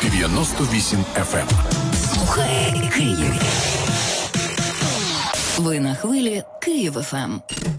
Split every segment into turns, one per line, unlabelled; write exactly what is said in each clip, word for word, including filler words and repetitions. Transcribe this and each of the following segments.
дев'яносто вісім еф ем.
Слухай Київ. Ви на хвилі Київ еф ем.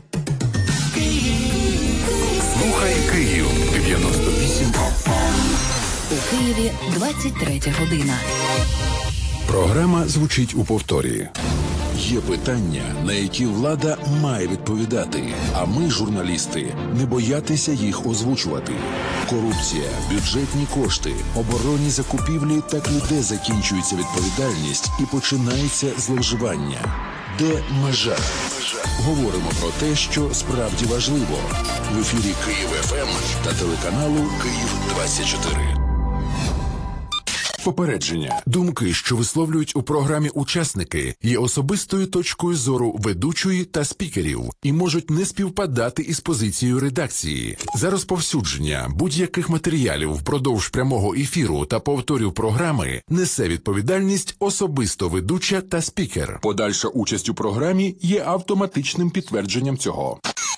Слухай Київ. дев'яносто вісім еф ем.
У Києві двадцять третя година.
Програма звучить у повторі. Є питання, на які влада має відповідати, а ми, журналісти, не боятися їх озвучувати. Корупція, бюджетні кошти, оборонні закупівлі – так і де закінчується відповідальність і починається зловживання. Де межа? Говоримо про те, що справді важливо. В ефірі Київ еф ем та телеканалу Київ двадцять чотири. Попередження. Думки, що висловлюють у програмі учасники, є особистою точкою зору ведучої та спікерів і можуть не співпадати із позицією редакції. За розповсюдження будь-яких матеріалів впродовж прямого ефіру та повторів програми несе відповідальність особисто ведуча та спікер. Подальша участь у програмі є автоматичним підтвердженням цього.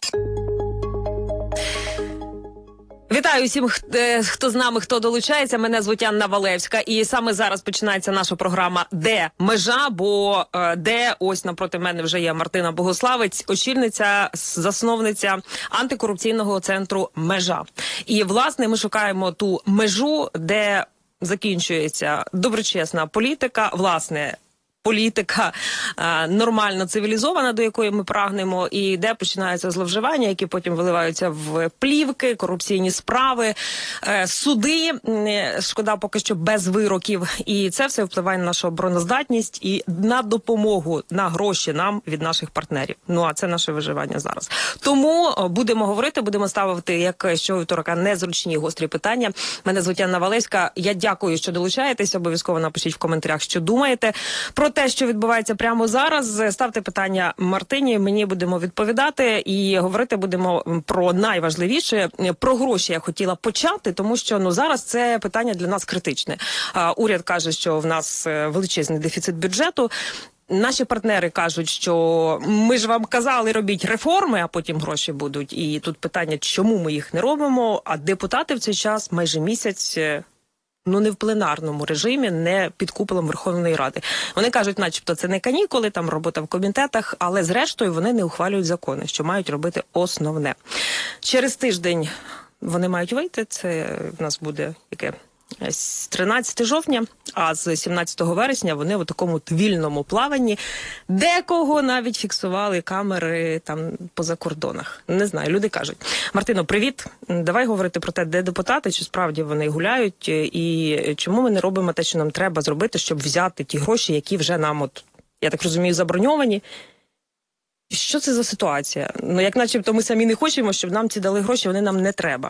Вітаю всім, хто з нами, хто долучається. Мене звуть Анна Валевська. І саме зараз починається наша програма «Де межа?», бо де, ось напроти мене вже є Мартина Богославець, очільниця, засновниця антикорупційного центру «Межа». І, власне, ми шукаємо ту межу, де закінчується доброчесна політика, власне, політика а, нормально цивілізована, до якої ми прагнемо, і де починаються зловживання, які потім виливаються в плівки, корупційні справи, е, суди, е, шкода поки що без вироків, і це все впливає на нашу обороноздатність і на допомогу, на гроші нам від наших партнерів. Ну, а це наше виживання зараз. Тому будемо говорити, будемо ставити, як щовівторка, незручні гострі питання. Мене звуть Анна Валевська. Я дякую, що долучаєтесь. Обов'язково напишіть в коментарях, що думаєте про те, що відбувається прямо зараз. Ставте питання Мартині, мені будемо відповідати і говорити будемо про найважливіше, про гроші я хотіла почати, тому що ну зараз це питання для нас критичне. А, уряд каже, що в нас величезний дефіцит бюджету. Наші партнери кажуть, що ми ж вам казали, робіть реформи, а потім гроші будуть. І тут питання, чому ми їх не робимо, а депутати в цей час майже місяць... ну, не в пленарному режимі, не під куполом Верховної Ради. Вони кажуть, начебто, це не канікули, там робота в комітетах, але зрештою вони не ухвалюють закони, що мають робити основне. Через тиждень вони мають вийти, це в нас буде яке? тринадцятого жовтня, а з сімнадцятого вересня вони в такому вільному плаванні, декого навіть фіксували камери там по закордонах. Не знаю, люди кажуть. Мартино, привіт. Давай говорити про те, де депутати, чи справді вони гуляють, і чому ми не робимо те, що нам треба зробити, щоб взяти ті гроші, які вже нам, от, я так розумію, заброньовані. Що це за ситуація? Ну, як начебто ми самі не хочемо, щоб нам ці дали гроші, вони нам не треба.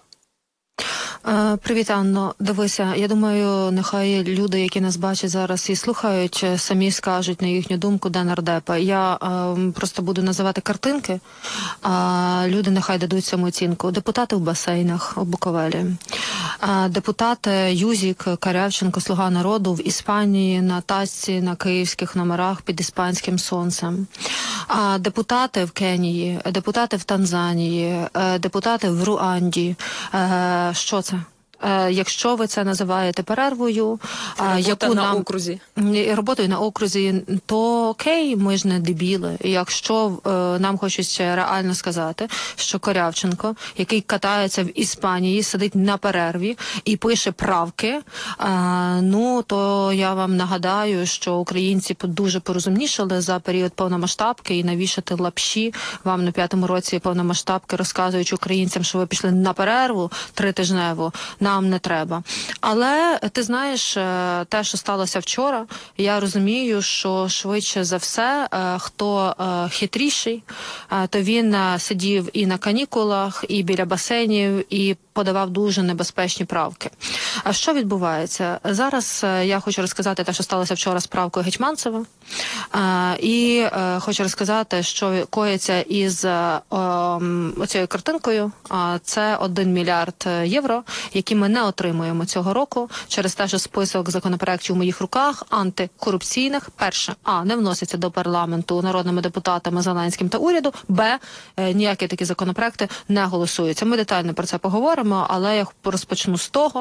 Привіт, Анно. Дивися, я думаю, нехай люди, які нас бачать зараз і слухають, самі скажуть на їхню думку, де нардепа. Я е, просто буду називати картинки, а люди нехай дадуть цьому оцінку. Депутати в басейнах у Буковелі, а депутати Юзік, Карявченко, Слуга народу в Іспанії на тачці на київських номерах під іспанським сонцем. А депутати в Кенії, депутати в Танзанії, депутати в Руанді. Е, що це? Якщо ви це називаєте перервою,
робота
яку
на
нам
окрузі,
роботою на окрузі, то окей, ми ж не дебіли. Якщо е, нам хочуть ще реально сказати, що Корявченко, який катається в Іспанії, сидить на перерві і пише правки, е, ну то я вам нагадаю, що українці дуже порозумнішали за період повномасштабки, і навішати лапші вам на п'ятому році повномасштабки, розказуючи українцям, що ви пішли на перерву тритижневу, нам не треба. Але, ти знаєш, те, що сталося вчора, я розумію, що швидше за все, хто хитріший, то він сидів і на канікулах, і біля басейнів, і подавав дуже небезпечні правки. А що відбувається? Зараз я хочу розказати те, що сталося вчора з правкою Гетьманцева, і хочу розказати, що коїться із оцією картинкою. Це один мільярд євро, які ми не отримуємо цього року через те, що список законопроєктів у моїх руках антикорупційних, перше, а, не вноситься до парламенту народними депутатами Зеленським та уряду, б, ніякі такі законопроекти не голосуються. Ми детально про це поговоримо. поговоримо, але я розпочну з того,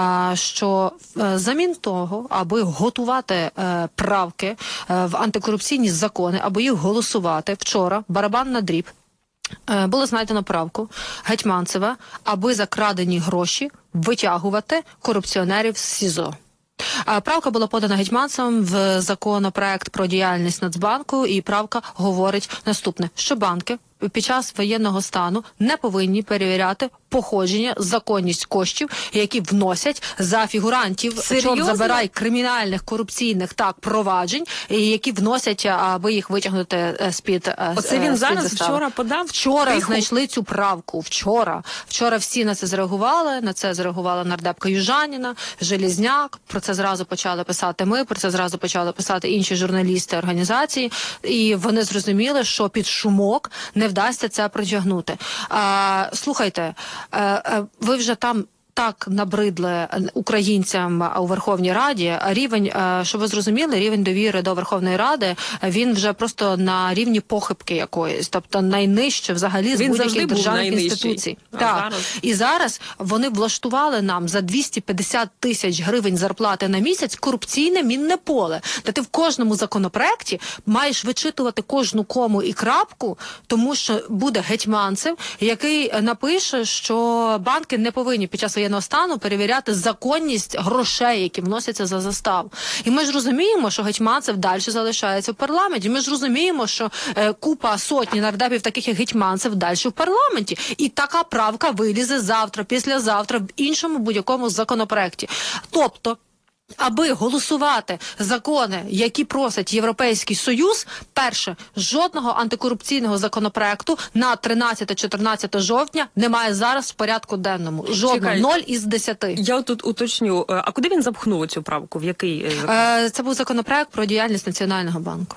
що замін того, аби готувати правки в антикорупційні закони, або їх голосувати, вчора барабан на дріб було знайдено правку Гетманцева, аби за крадені гроші витягувати корупціонерів з СІЗО. Правка була подана Гетманцевим в законопроект про діяльність Нацбанку, і правка говорить наступне, що банки під час воєнного стану не повинні перевіряти походження, законність коштів, які вносять за фігурантів, чорт забирай, кримінальних, корупційних так проваджень, і які вносять, аби їх витягнути з-під
Оце він зараз
застави.
Вчора подав?
Вчора
Тиху.
знайшли цю правку. Вчора. Вчора всі на це зреагували. На це зреагувала нардепка Южаніна, Железняк. Про це зразу почали писати ми, про це зразу почали писати інші журналісти, організації. І вони зрозуміли, що під шумок не вдасться це протягнути. А, слухайте, а, а, ви вже там так набридли українцям у Верховній Раді. Рівень, щоб ви зрозуміли, рівень довіри до Верховної Ради, він вже просто на рівні похибки якоїсь, тобто найнижче взагалі з будь-яких державних інституцій. Так.
Зараз?
І зараз вони влаштували нам за двісті п'ятдесят тисяч гривень зарплати на місяць корупційне мінне поле, де ти в кожному законопроекті маєш вичитувати кожну кому і крапку, тому що буде Гетманцев, який напише, що банки не повинні під час воєнного стану перевіряти законність грошей, які вносяться за заставу. І ми ж розуміємо, що Гетманцев далі залишається в парламенті. Ми ж розуміємо, що е, купа сотні нардепів, таких як Гетманцев, далі в парламенті. І така правка вилізе завтра, післязавтра, в іншому будь-якому законопроекті. Тобто, аби голосувати закони, які просить Європейський Союз, перше, жодного антикорупційного законопроекту на тринадцяте-чотирнадцяте жовтня немає зараз в порядку денному. Жодного.
Чекай.
Ноль із десяти.
Я тут уточню, а куди він запхнув цю правку? В який?
Е, це був законопроект про діяльність Національного банку.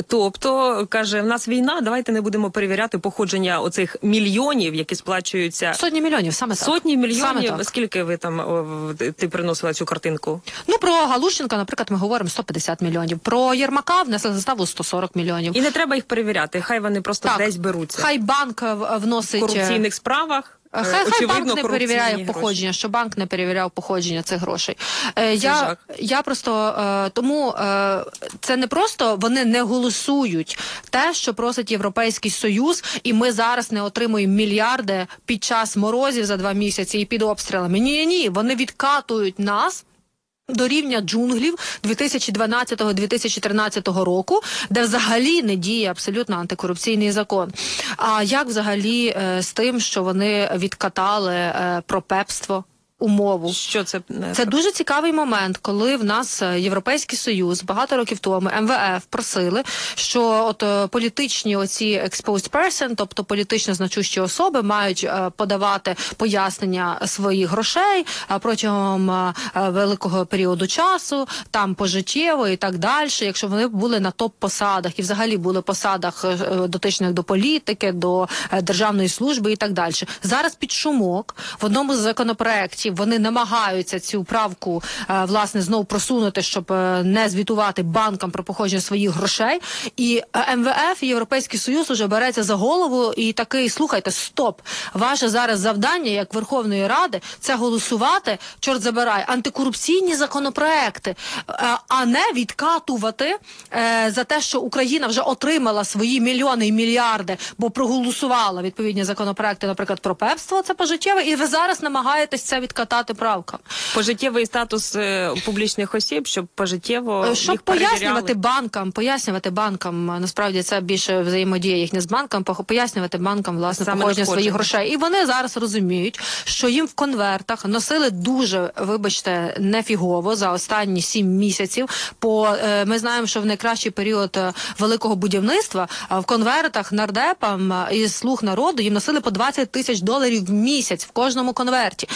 Тобто, каже, в нас війна, давайте не будемо перевіряти походження оцих мільйонів, які сплачуються.
Сотні мільйонів, саме так.
Сотні
Саме
мільйонів.
так.
Скільки ви там, о, ти приносила цю картинку?
Ну, про Галущенка, наприклад, ми говоримо сто п'ятдесят мільйонів. Про Єрмака внесли заставу сто сорок мільйонів.
І не треба їх перевіряти, хай вони просто
Так.
десь беруться.
Хай банк в- вносить...
В корупційних справах.
Хай,
е,
хай
очевидно,
банк не
корупційні
перевіряє
гроші.
походження, що банк не перевіряв походження цих грошей. Е, я,
жах.
я просто е, тому е, це не просто вони не голосують те, що просить Європейський Союз, і ми зараз не отримуємо мільярди під час морозів за два місяці і під обстрілами. Ні, ні, вони відкатують нас до рівня джунглів дві тисячі дванадцятого - дві тисячі тринадцятого року, де взагалі не діє абсолютно антикорупційний закон. А як взагалі е, з тим, що вони відкатали е, про пепство? Умову.
Що це?
Це дуже цікавий момент, коли в нас Європейський Союз багато років тому, Ем Ве Еф просили, що от е, політичні оці exposed person, тобто політично значущі особи, мають е, подавати пояснення своїх грошей е, протягом е, великого періоду часу, там пожиттєво і так далі, якщо вони були на топ-посадах і взагалі були посадах е, дотичних до політики, до е, державної служби і так далі. Зараз під шумок в одному з законопроєктів вони намагаються цю правку, е, власне, знову просунути, щоб е, не звітувати банкам про походження своїх грошей. І е, Ем Ве Еф і Європейський Союз уже береться за голову і такий, слухайте, стоп, ваше зараз завдання, як Верховної Ради, це голосувати, чорт забирай, антикорупційні законопроекти, е, а не відкатувати е, за те, що Україна вже отримала свої мільйони і мільярди, бо проголосувала відповідні законопроекти, наприклад, про пепство, це пожиттєве, і ви зараз намагаєтесь це відкатати правкам.
Пожиттєвий статус е, публічних осіб, щоб пожиттєво
Щоб
їх перевіряли.
пояснювати банкам, пояснювати банкам, насправді це більше взаємодія їхня з банком, пох- пояснювати банкам, власне,
Саме
походження
надходження.
своїх грошей. І вони зараз розуміють, що їм в конвертах носили дуже, вибачте, нефігово за останні сім місяців. По, е, ми знаємо, що в найкращий період е, великого будівництва е, в конвертах нардепам е, із «Слуг народу» їм носили по двадцять тисяч доларів в місяць в кожному конверті. І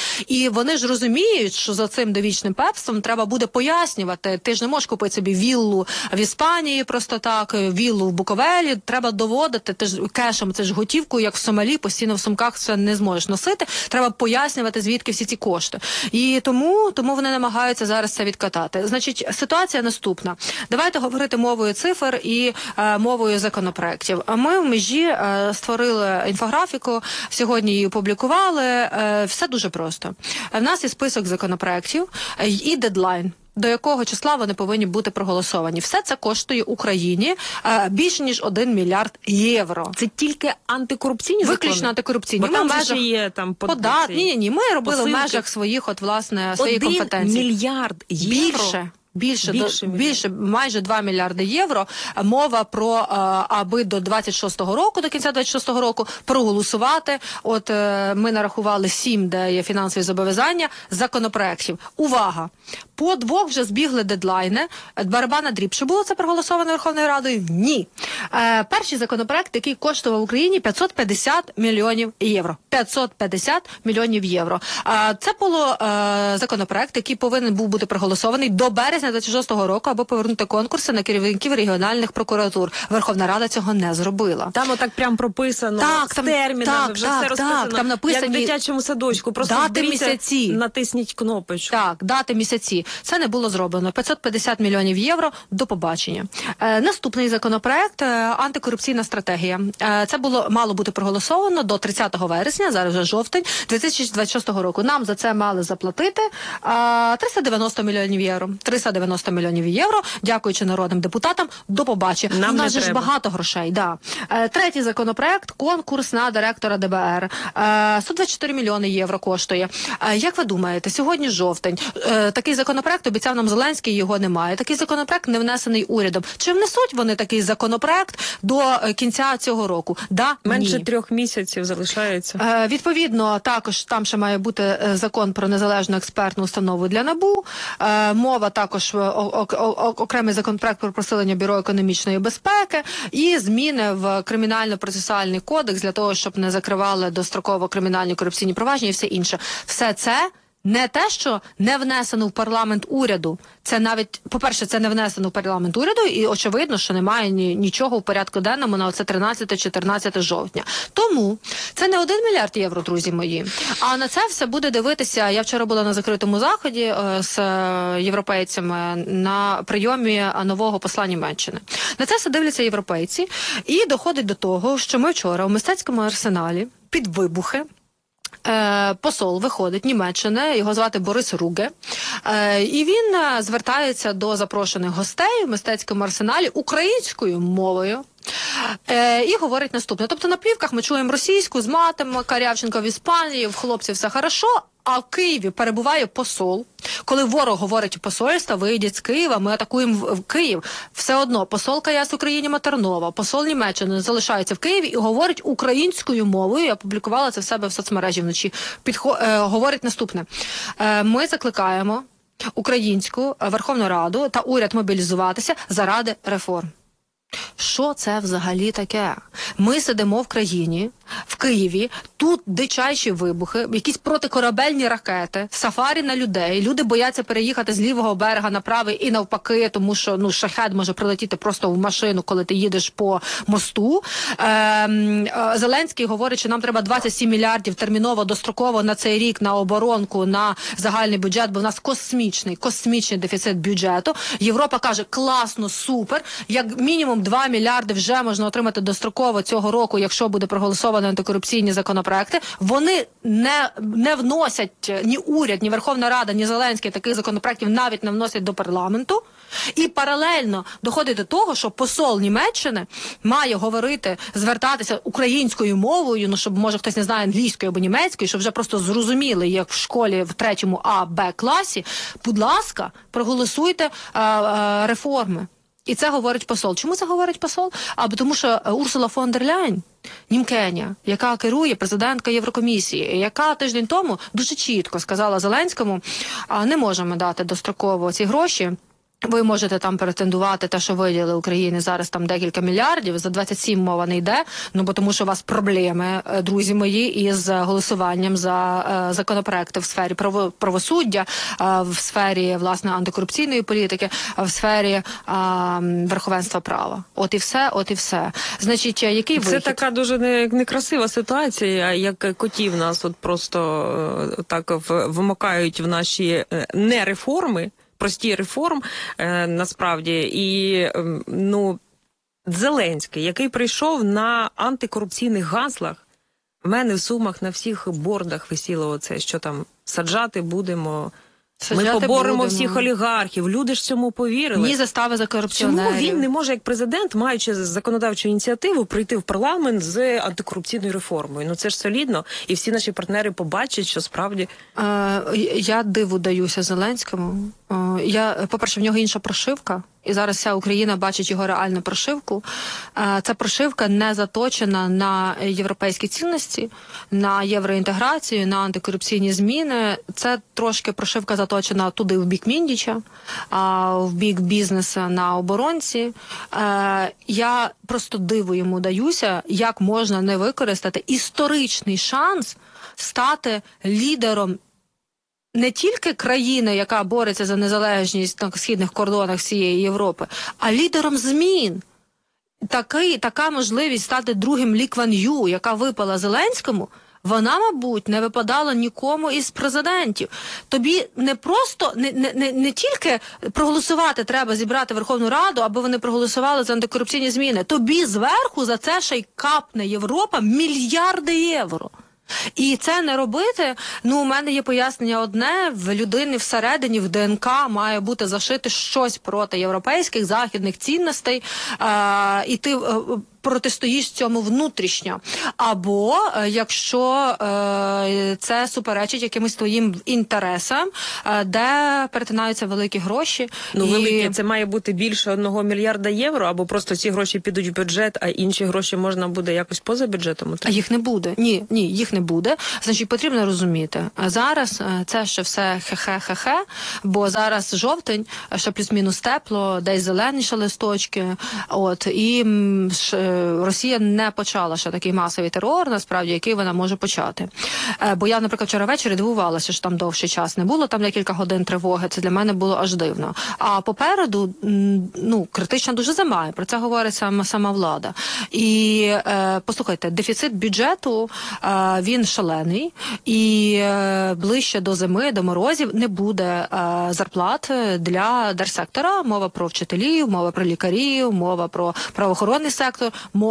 І вони ж розуміють, що за цим довічним пепством треба буде пояснювати. Ти ж не можеш купити собі віллу в Іспанії просто так, віллу в Буковелі. Треба доводити, ти ж кешем, це ж готівку, як в Сомалі, постійно в сумках це не зможеш носити. Треба пояснювати, звідки всі ці кошти. І тому, тому вони намагаються зараз це відкатати. Значить, ситуація наступна. Давайте говорити мовою цифр і е, мовою законопроєктів. Ми в межі е, створили інфографіку, сьогодні її опублікували. Е, все дуже просто. В нас є список законопроєктів е, і дедлайн, до якого числа вони повинні бути проголосовані. Все це коштує Україні е, більше, ніж один мільярд євро.
Це тільки антикорупційні закони?
Виключно антикорупційні.
Бо там
Ми в
же
межах...
є там
подат... Ні, ні, ні. Ми робили
посилки.
в межах своїх, от, власне, своєї
Один
компетенції.
мільярд євро?
Більше. Більше,
більше,
до, більше, майже два мільярди євро. Мова про, а, аби до двадцять шостого року, до кінця двадцять шостого року, проголосувати. От е, ми нарахували сім, де є фінансові зобов'язання, законопроєктів. Увага! По двох вже збігли дедлайни. Барабана дріб. Чи було це проголосовано Верховною Радою? Ні. Е, перший законопроєкт, який коштував Україні п'ятсот п'ятдесят мільйонів євро. п'ятсот п'ятдесят мільйонів євро. Е, це було е, законопроєкт, який повинен був бути проголосований до березня двадцять шостого року, аби повернути конкурси на керівників регіональних прокуратур. Верховна Рада цього не зробила.
Там отак прям прописано,
так,
з
там,
термінами,
так,
вже
так,
все розписано,
так, там написані
як в дитячому садочку. Просто
дати
зберіться,
місяці.
натисніть кнопочку.
Так, дати місяці. Це не було зроблено. п'ятсот п'ятдесят мільйонів євро, до побачення. Е, наступний законопроект е, – антикорупційна стратегія. Е, це було мало бути проголосовано до тридцятого вересня, зараз вже жовтень, дві тисячі двадцять шостого року. Нам за це мали заплатити е, триста дев'яносто мільйонів євро. триста дев'яносто мільйонів євро, дякуючи народним депутатам, до побачення.
Нам
У нас
не
же ж
треба.
багато грошей, да. Е, третій законопроект – конкурс на директора ДБР. Е, сто двадцять чотири мільйони євро коштує. Е, як ви думаєте, сьогодні жовтень. Е, такий законопроект обіцяв нам Зеленський, його немає. Такий законопроект не внесений урядом. Чи внесуть вони такий законопроект до е, кінця цього року? Да,
Менше
ні.
трьох місяців залишається.
Е, відповідно, також там ще має бути е, закон про незалежну експертну установу для НАБУ. Е, мова також о, о, о, о, окремий законопроект про посилення Бюро економічної безпеки і зміни в кримінально-процесуальний кодекс для того, щоб не закривали достроково кримінальні корупційні провадження і все інше. Все це не те, що не внесено в парламент уряду. Це навіть, по-перше, це не внесено в парламент уряду, і очевидно, що немає ні, нічого в порядку денному на оце тринадцяте-чотирнадцяте жовтня. Тому це не один мільярд євро, друзі мої. А на це все буде дивитися. Я вчора була на закритому заході е, з е, європейцями на прийомі нового посла Німеччини. На це все дивляться європейці. І доходить до того, що ми вчора у мистецькому арсеналі під вибухи Е, посол виходить Німеччини, його звати Борис Руге, е, і він е, звертається до запрошених гостей в мистецькому арсеналі українською мовою. Е, і говорить наступне. Тобто на плівках ми чуємо російську з матами, Корявченко в Іспанії, в хлопців все хорошо, а в Києві перебуває посол. Коли ворог говорить у посольства, вийдіть з Києва, ми атакуємо в, в Київ. Все одно посол КАЯС Україні Матернова, посол Німеччини залишається в Києві і говорить українською мовою. Я публікувала це в себе в соцмережі вночі. Підхо, е, говорить наступне. Е, ми закликаємо українську Верховну Раду та уряд мобілізуватися заради реформ. Що це взагалі таке? Ми сидимо в країні, в Києві, тут дичайші вибухи, якісь протикорабельні ракети, сафарі на людей, люди бояться переїхати з лівого берега на правий і навпаки, тому що ну шахед може прилетіти просто в машину, коли ти їдеш по мосту. Ем, Зеленський говорить, що нам треба двадцять сім мільярдів терміново, достроково на цей рік на оборонку, на загальний бюджет, бо в нас космічний, космічний дефіцит бюджету. Європа каже, класно, супер, як мінімум два мільярди вже можна отримати достроково цього року, якщо буде проголосовано антикорупційні законопроекти. Вони не, не вносять, ні уряд, ні Верховна Рада, ні Зеленський таких законопроектів навіть не вносять до парламенту. І паралельно доходить до того, що посол Німеччини має говорити, звертатися українською мовою, ну щоб, може, хтось не знає англійської або німецької, щоб вже просто зрозуміли, як в школі в третьому А, Б класі. Будь ласка, проголосуйте а, а, реформи. І це говорить посол. Чому це говорить посол? А тому що Урсула фон дер Ляйн, німкеня, яка керує, президентка Єврокомісії, яка тиждень тому дуже чітко сказала Зеленському, а не можемо дати достроково ці гроші, Ви можете там претендувати те, що виділили Україні зараз там декілька мільярдів, за двадцять сім мова не йде, ну бо тому що у вас проблеми, друзі мої, із голосуванням за е, законопроекти в сфері право, правосуддя, е, в сфері, власне, антикорупційної політики, в сфері е, верховенства права. От і все, от і все. Значить, який
Це
вихід?
така дуже не- некрасива ситуація, як котів нас от просто е, так в- вимикають в наші е, не реформи, прості реформ, е, насправді, і, е, ну, Зеленський, який прийшов на антикорупційних гаслах, в мене в Сумах на всіх бордах висіло оце, що там саджати будемо,
Саджати
ми поборемо
будемо.
всіх олігархів. Люди ж цьому повірили.
Ні застави за
Чому
корупціонерів.
він не може, як президент, маючи законодавчу ініціативу, прийти в парламент з антикорупційною реформою? Ну це ж солідно, і всі наші партнери побачать, що справді...
Е, я диву даюся Зеленському. Е, я, по-перше, в нього інша прошивка, і зараз вся Україна бачить його реальну прошивку. Е, ця прошивка не заточена на європейські цінності, на євроінтеграцію, на антикорупційні зміни. Це трошки прошивка заточена туди, в бік Міндіча, а в бік бізнесу на оборонці. Е, я просто диву йому даюся, як можна не використати історичний шанс стати лідером не тільки країни, яка бореться за незалежність на східних кордонах всієї Європи, а лідером змін. Такий, така можливість стати другим Лі Кван Ю, яка випала Зеленському, вона, мабуть, не випадала нікому із президентів. Тобі не просто, не, не, не, не тільки проголосувати треба, зібрати Верховну Раду, аби вони проголосували за антикорупційні зміни. Тобі зверху за це ще й капне Європа мільярди євро. І це не робити, ну, у мене є пояснення одне, в людини всередині, в ДНК має бути зашити щось проти європейських, західних цінностей, е, і ти... Е, протистоїш цьому внутрішньо. Або, е, якщо е, це суперечить якимось твоїм інтересам, е, де перетинаються великі гроші.
Ну,
і...
велике, це має бути більше одного мільярда євро, або просто ці гроші підуть в бюджет, а інші гроші можна буде якось поза бюджетом
А
отримати?
їх не буде. Ні, ні, їх не буде. Значить, потрібно розуміти. А зараз е, це ще все хе-хе-хе-хе, бо зараз жовтень, ще плюс-мінус тепло, десь зеленіше листочки, от, і м, ш, Росія не почала ще такий масовий терор, насправді, який вона може почати. Е, бо я, наприклад, вчора ввечері дивувалася, що там довший час не було, там декілька годин тривоги, це для мене було аж дивно. А попереду, м, ну, критична дуже зима, про це говорить сама, сама влада. І, е, послухайте, дефіцит бюджету, е, він шалений, і е, ближче до зими, до морозів не буде е, зарплат для держсектора. Мова про вчителів, мова про лікарів, мова про правоохоронний сектор.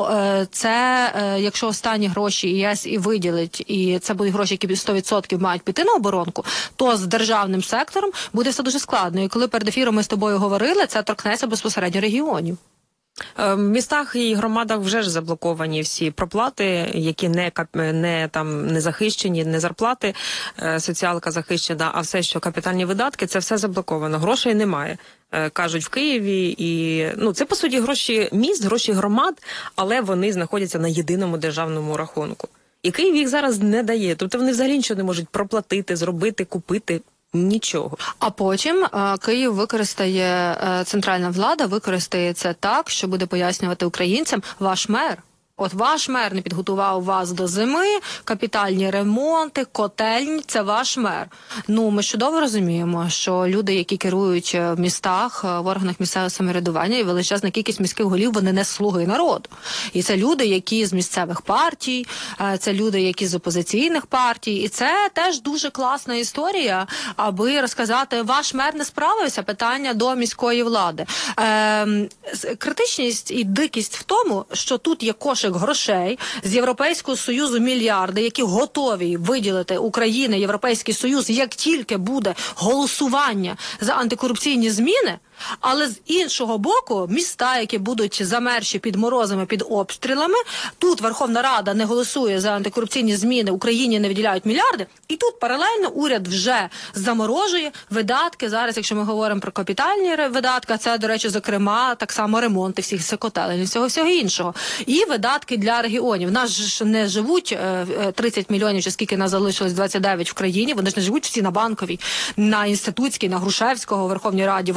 Це, якщо останні гроші ЄС і виділить, і це будуть гроші, які сто відсотків мають піти на оборонку, то з державним сектором буде все дуже складно. І коли перед ефіром ми з тобою говорили, це торкнеться безпосередньо регіонів.
В містах і громадах вже ж заблоковані всі проплати, які не, не, там, не захищені, не зарплати, соціалка захищена, а все, що капітальні видатки, це все заблоковано. Грошей немає, кажуть в Києві. І, ну, це, по суті, гроші міст, гроші громад, але вони знаходяться на єдиному державному рахунку. І Київ їх зараз не дає. Тобто вони взагалі нічого не можуть проплатити, зробити, купити. Нічого.
А потім е, Київ використає, е, центральна влада використає це так, що буде пояснювати українцям: ваш мер, от ваш мер не підготував вас до зими, капітальні ремонти, котельні – це ваш мер. Ну, ми чудово розуміємо, що люди, які керують в містах, в органах місцевого самоврядування, і величезна кількість міських голів, вони не слуги народу. І це люди, які з місцевих партій, це люди, які з опозиційних партій. І це теж дуже класна історія, аби розказати: ваш мер не справився, питання до міської влади. Ем, критичність і дикість в тому, що тут є кошик грошей з Європейського Союзу, мільярди, які готові виділити Україна, Європейський Союз, як тільки буде голосування за антикорупційні зміни. Але з іншого боку, міста, які будуть замерші під морозами, під обстрілами, тут Верховна Рада не голосує за антикорупційні зміни, Україні не виділяють мільярди, і тут паралельно уряд вже заморожує видатки. Зараз, якщо ми говоримо про капітальні видатки, це, до речі, зокрема, так само ремонти всіх котелень, всього всього іншого. І видатки для регіонів. Нас ж не живуть тридцять мільйонів, чи скільки нас залишилось, двадцять дев'ять в країні, вони ж не живуть всі на Банковій, на Інститутській, на Грушевського у Верховній Раді, вони в Козирі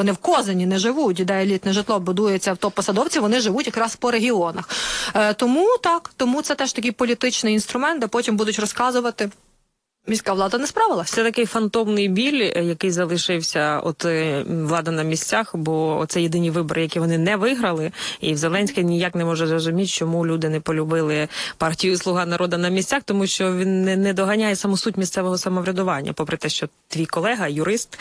прив'язані, не живуть, де елітне житло будується в топ-посадовці, вони живуть якраз по регіонах. Е, тому так, тому це теж такий політичний інструмент, де потім будуть розказувати, міська влада не справилася.
Це такий фантомний біль, який залишився от е, влада на місцях, бо це єдині вибори, які вони не виграли, і Зеленський ніяк не може зрозуміти, чому люди не полюбили партію «Слуга народу» на місцях, тому що він не, не доганяє саму суть місцевого самоврядування, попри те, що твій колега, юрист,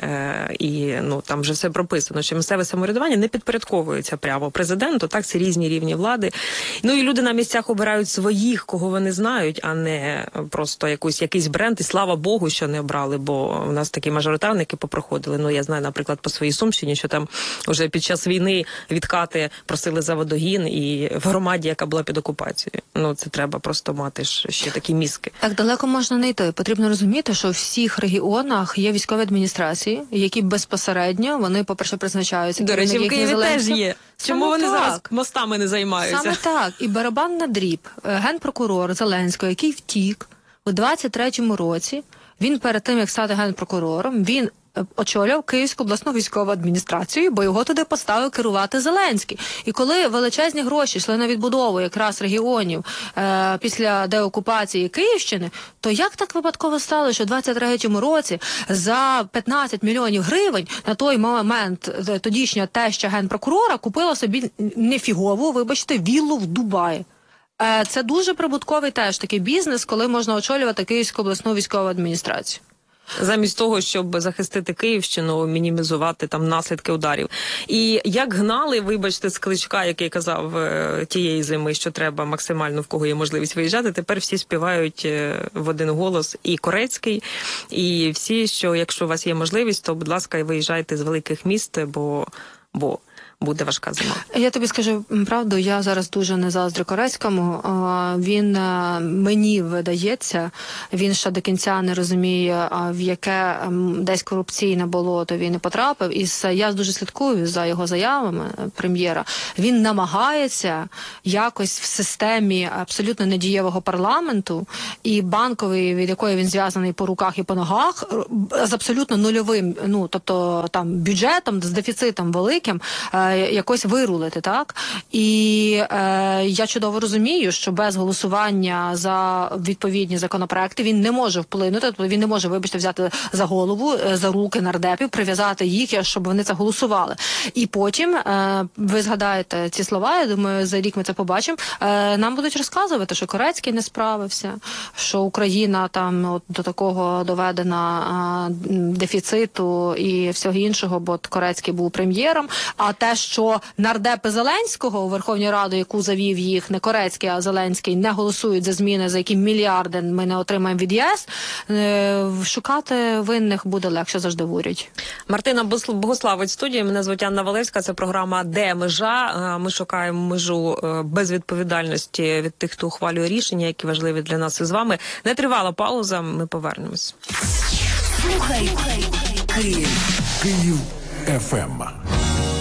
е, і ну там вже все прописано, що місцеве самоврядування не підпорядковується прямо президенту, так, це різні рівні влади. Ну і люди на місцях обирають своїх, кого вони знають, а не просто якусь якийсь бренд, і слава Богу, що не обрали, бо у нас такі мажоритарники попроходили. Ну, я знаю, наприклад, по своїй Сумщині, що там вже під час війни відкати просили за водогін і в громаді, яка була під окупацією. Ну, це треба просто мати ще такі мізки.
Так далеко можна не йти. Потрібно розуміти, що в всіх регіонах є військові адміністрації, які безпосередньо, вони, по-перше, призначаються.
До речі, в Києві теж є. Чому вони
так.
зараз мостами не займаються?
Саме так. І барабан на дріб. Генпрокурор Зеленського, який втік у двадцять третьому році, він перед тим, як стати генпрокурором, він очолював Київську обласну військову адміністрацію, бо його туди поставив керувати Зеленський. І коли величезні гроші йшли на відбудову якраз регіонів е, після деокупації Київщини, то як так випадково стало, що в двадцять третьому році за п'ятнадцять мільйонів гривень на той момент тодішня теща генпрокурора купила собі нефігову, вибачте, віллу в Дубаї? Це дуже прибутковий теж такий бізнес, коли можна очолювати Київську обласну військову адміністрацію.
Замість того, щоб захистити Київщину, мінімізувати там наслідки ударів. І як гнали, вибачте, з Кличка, який казав е, тієї зими, що треба максимально, в кого є можливість виїжджати, тепер всі співають е, в один голос, і Корецький, і всі, що якщо у вас є можливість, то, будь ласка, виїжджайте з великих міст, бо... бо буде важка зима.
Я тобі скажу правду, я зараз дуже не заздрю Корецькому. Він, мені видається, він ще до кінця не розуміє, в яке десь корупційне болото він і потрапив. І я дуже слідкую за його заявами прем'єра. Він намагається якось в системі абсолютно недієвого парламенту і банкової, від якої він зв'язаний по руках і по ногах, з абсолютно нульовим, ну, тобто там бюджетом, з дефіцитом великим, якось вирулити, так? І е, я чудово розумію, що без голосування за відповідні законопроекти він не може вплинути, тобто він не може, вибачте, взяти за голову, за руки нардепів, прив'язати їх, щоб вони це голосували. І потім, е, ви згадаєте ці слова, я думаю, за рік ми це побачимо, е, нам будуть розказувати, що Корецький не справився, що Україна там от, до такого доведена е, дефіциту і всього іншого, бо Корецький був прем'єром, а те, що нардепи Зеленського у Верховній Раді, яку завів їх не Корецький, а Зеленський, не голосують за зміни, за які мільярди ми не отримаємо від ЄС, шукати винних буде легше, завжди говорять.
Мартина Богославець в студії, мене звуть Анна Валевська, це програма «Де межа?». Ми шукаємо межу безвідповідальності від тих, хто ухвалює рішення, які важливі для нас із вами. Не тривала пауза, ми повернемось.
Слухай, Київ.
Київ еф ем.